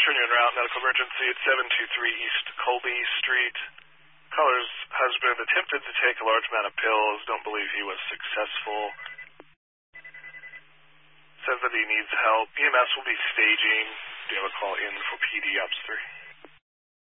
turn you en route. Medical emergency at 723 East Colby Street. Caller's husband attempted to take a large amount of pills. Don't believe he was successful. Says that he needs help. EMS will be staging. Do you have a call in for PD Ops 3?